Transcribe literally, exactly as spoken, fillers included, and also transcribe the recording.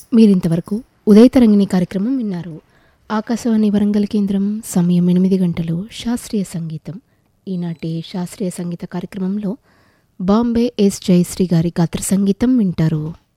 మీరింతవరకు ఉదయతరంగిణి కార్యక్రమం విన్నారు. ఆకాశవాణి వరంగల్ కేంద్రం, సమయం ఎనిమిది గంటలు. శాస్త్రీయ సంగీతం. ఈనాటి శాస్త్రీయ సంగీత కార్యక్రమంలో బాంబే ఎస్ జయశ్రీ గారి గాత్ర సంగీతం వింటారు.